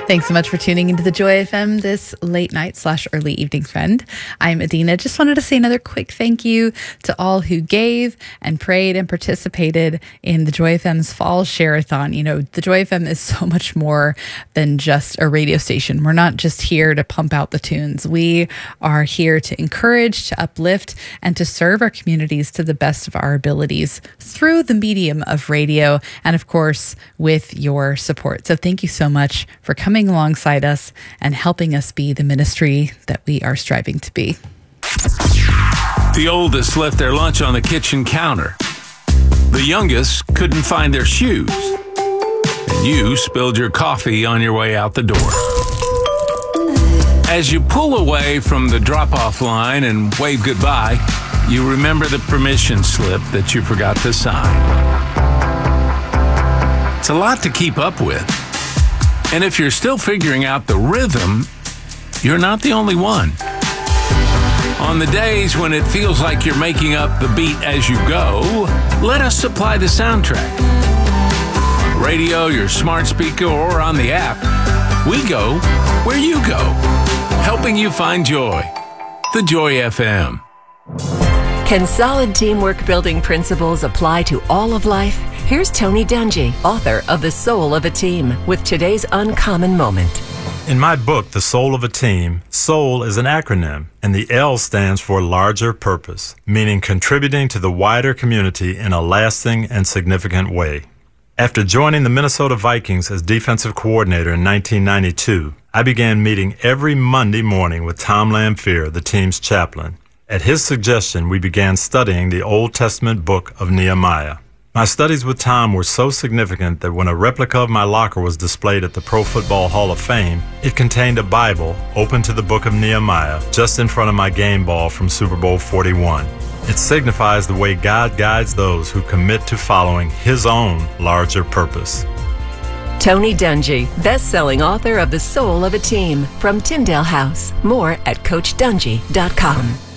Thanks so much for tuning into the Joy FM this late night / early evening friend. I'm Adina. Just wanted to say another quick thank you to all who gave and prayed and participated in the Joy FM's Fall Share-a-thon. You know, the Joy FM is so much more than just a radio station. We're not just here to pump out the tunes. We are here to encourage, to uplift, and to serve our communities to the best of our abilities through the medium of radio and, of course, with your support. So thank you so much for coming alongside us and helping us be the ministry that we are striving to be. The oldest left their lunch on the kitchen counter. The youngest couldn't find their shoes. And you spilled your coffee on your way out the door. As you pull away from the drop-off line and wave goodbye, you remember the permission slip that you forgot to sign. It's a lot to keep up with. And if you're still figuring out the rhythm, you're not the only one. On the days when it feels like you're making up the beat as you go, let us supply the soundtrack. On radio, your smart speaker, or on the app, we go where you go, helping you find joy. The Joy FM. Can solid teamwork building principles apply to all of life? Here's Tony Dungy, author of The Soul of a Team, with today's uncommon moment. In my book, The Soul of a Team, SOUL is an acronym, and the L stands for larger purpose, meaning contributing to the wider community in a lasting and significant way. After joining the Minnesota Vikings as defensive coordinator in 1992, I began meeting every Monday morning with Tom Lamphere, the team's chaplain. At his suggestion, we began studying the Old Testament book of Nehemiah. My studies with Tom were so significant that when a replica of my locker was displayed at the Pro Football Hall of Fame, it contained a Bible open to the book of Nehemiah just in front of my game ball from Super Bowl 41. It signifies the way God guides those who commit to following His own larger purpose. Tony Dungy, best-selling author of The Soul of a Team, from Tyndale House. More at CoachDungy.com.